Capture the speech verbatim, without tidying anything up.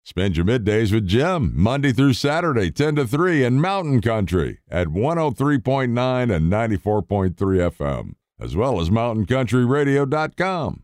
Spend your middays with Jim, Monday through Saturday, ten to three, in Mountain Country at one oh three point nine and ninety-four point three F M, as well as mountain country radio dot com.